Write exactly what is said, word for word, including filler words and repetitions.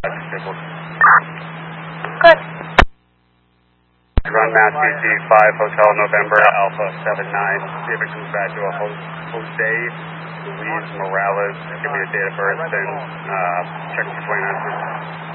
Good. Run Mass B C five Hotel November Alpha seven nine. See if it comes back to a Jose Luis Morales. Give me a date of birth and uh, check for twenty-nine.